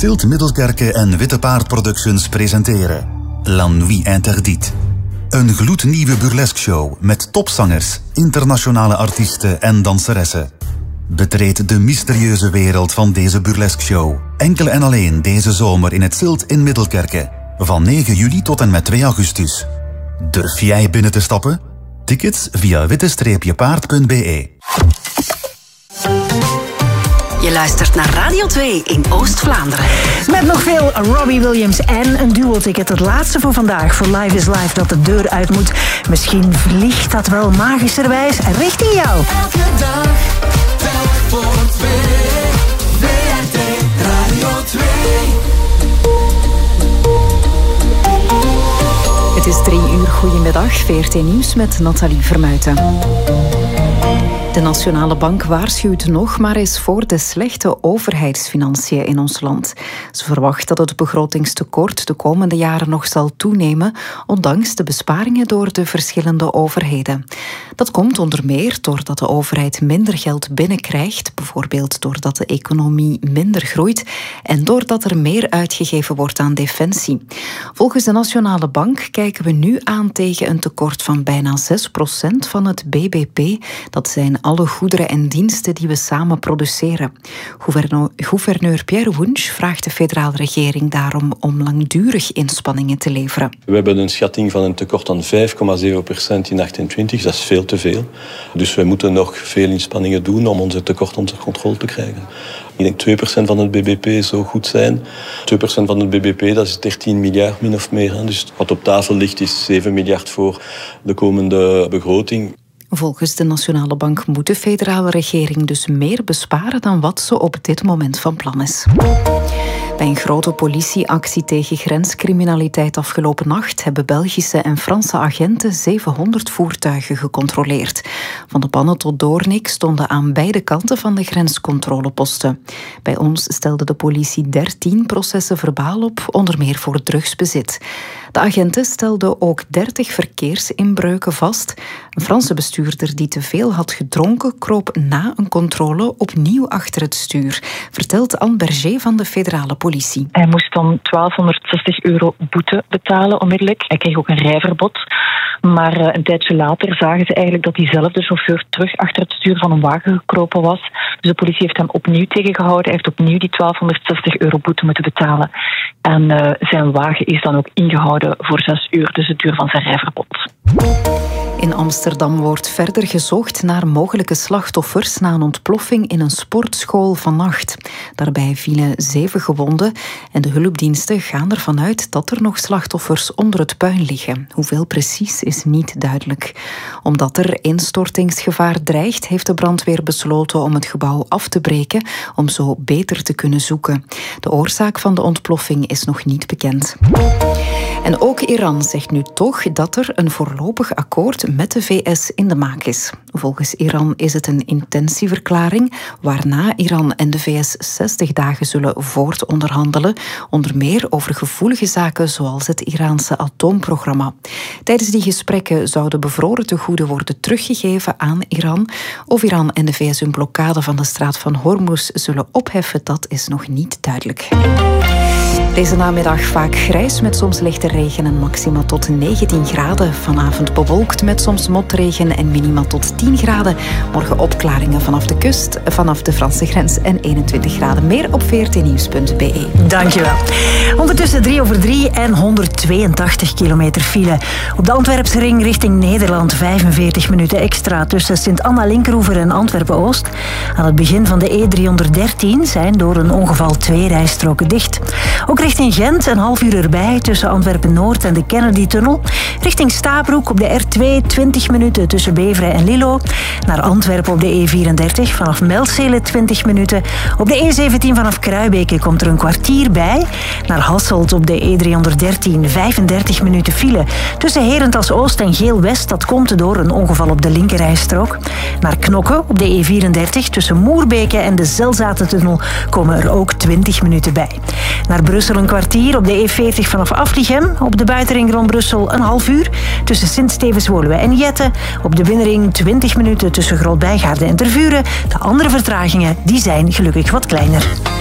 Silt Middelkerke en Witte Paard Productions presenteren La Nuit Interdite. Een gloednieuwe burlesque show met topzangers, internationale artiesten en danseressen. Betreed de mysterieuze wereld van deze burlesque show. Enkel en alleen deze zomer in het Silt in Middelkerke. Van 9 juli tot en met 2 augustus. Durf jij binnen te stappen? Tickets via witte-paard.be. Je luistert naar Radio 2 in Oost-Vlaanderen. Met nog veel Robbie Williams en een duo-ticket. Het laatste voor vandaag voor Live is Live dat de deur uit moet. Misschien vliegt dat wel magischerwijs richting jou. Elke dag, telk voor 2. WRT Radio 2. Het is 3 uur. Goedemiddag. VRT Nieuws met Nathalie Vermuijten. De Nationale Bank waarschuwt nog maar eens voor de slechte overheidsfinanciën in ons land. Ze verwacht dat het begrotingstekort de komende jaren nog zal toenemen, ondanks de besparingen door de verschillende overheden. Dat komt onder meer doordat de overheid minder geld binnenkrijgt, bijvoorbeeld doordat de economie minder groeit en doordat er meer uitgegeven wordt aan defensie. Volgens de Nationale Bank kijken we nu aan tegen een tekort van bijna 6% van het BBP. Dat zijn alle goederen en diensten die we samen produceren. Gouverneur Pierre Wunsch vraagt de federale regering daarom om langdurig inspanningen te leveren. We hebben een schatting van een tekort van 5,7% in 2028. Dat is veel te veel. Dus we moeten nog veel inspanningen doen om onze tekort onder controle te krijgen. Ik denk 2% van het BBP zou goed zijn. 2% van het BBP, dat is 13 miljard min of meer. Dus wat op tafel ligt is 7 miljard voor de komende begroting. Volgens de Nationale Bank moet de federale regering dus meer besparen dan wat ze op dit moment van plan is. Bij een grote politieactie tegen grenscriminaliteit afgelopen nacht hebben Belgische en Franse agenten 700 voertuigen gecontroleerd. Van de Pannen tot Doornik stonden aan beide kanten van de grenscontroleposten. Bij ons stelde de politie 13 processen verbaal op, onder meer voor drugsbezit. De agenten stelden ook 30 verkeersinbreuken vast. Een Franse bestuurder die te veel had gedronken kroop na een controle opnieuw achter het stuur, vertelt Anne Berger van de federale politie. Hij moest dan €1260 boete betalen onmiddellijk. Hij kreeg ook een rijverbod. Maar een tijdje later zagen ze eigenlijk dat diezelfde chauffeur terug achter het stuur van een wagen gekropen was. Dus de politie heeft hem opnieuw tegengehouden. Hij heeft opnieuw die €1260 boete moeten betalen. En zijn wagen is dan ook ingehouden voor 6 uur, dus de duur van zijn rijverbod. In Amsterdam wordt verder gezocht naar mogelijke slachtoffers na een ontploffing in een sportschool vannacht. Daarbij vielen 7 gewonden en de hulpdiensten gaan ervan uit dat er nog slachtoffers onder het puin liggen. Hoeveel precies is niet duidelijk. Omdat er instortingsgevaar dreigt, heeft de brandweer besloten om het gebouw af te breken om zo beter te kunnen zoeken. De oorzaak van de ontploffing is nog niet bekend. En ook Iran zegt nu toch dat er een voorlopig akkoord met de VS in de maak is. Volgens Iran is het een intentieverklaring waarna Iran en de VS 60 dagen zullen voortonderhandelen, onder meer over gevoelige zaken zoals het Iraanse atoomprogramma. Tijdens die gesprekken zouden bevroren tegoeden worden teruggegeven aan Iran. Of Iran en de VS hun blokkade van de straat van Hormuz zullen opheffen, dat is nog niet duidelijk. Deze namiddag vaak grijs met soms lichte regen en maxima tot 19 graden. Vanavond bewolkt met soms motregen en minima tot 10 graden. Morgen opklaringen vanaf de kust, vanaf de Franse grens en 21 graden. Meer op vrtnieuws.be. Dankjewel. Ondertussen 3/3 en 182 kilometer file. Op de Antwerpse ring richting Nederland 45 minuten extra tussen Sint-Anna-Linkeroever en Antwerpen-Oost. Aan het begin van de E313 zijn door een ongeval 2 rijstroken dicht. Ook richting Gent een half uur erbij tussen Antwerpen-Noord en de Kennedy-tunnel. Richting Stabroek op de R2 20 minuten tussen Beveren en Lillo. Naar Antwerpen op de E34 vanaf Melzele 20 minuten. Op de E17 vanaf Kruibeke komt er een kwartier bij. Naar Hasselt op de E313 35 minuten file. Tussen Herentals-Oost en Geel-West, dat komt door een ongeval op de linkerrijstrook. Naar Knokke op de E34 tussen Moerbeke en de Zelzatentunnel komen er ook 20 minuten bij. Naar Brussel een kwartier op de E40 vanaf Aflichem. Op de buitenring rond Brussel een half uur tussen Sint-Stevens-Woluwe en Jette. Op de binnenring 20 minuten tussen Groot-Bijgaarden en Tervuren. De andere vertragingen die zijn gelukkig wat kleiner.